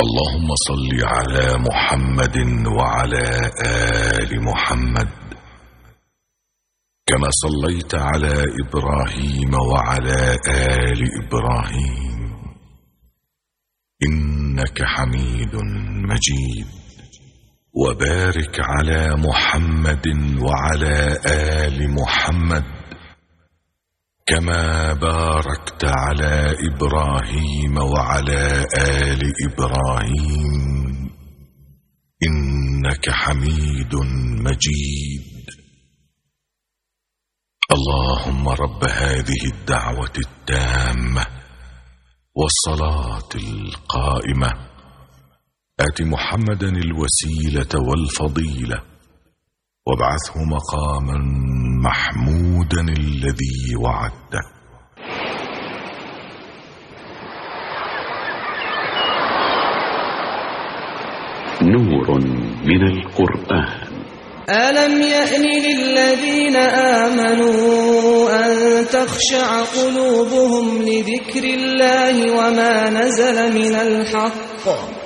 اللهم صل على محمد وعلى آل محمد كما صليت على إبراهيم وعلى آل إبراهيم إنك حميد مجيد. وبارك على محمد وعلى آل محمد كما باركت على إبراهيم وعلى آل إبراهيم إنك حميد مجيد. اللهم رب هذه الدعوة التامة والصلاة القائمة آت محمدا الوسيلة والفضيلة وابعثه مقاما محمودا الذي وعدته. نور من القرآن. ألم يأن للذين آمنوا أن تخشع قلوبهم لذكر الله وما نزل من الحق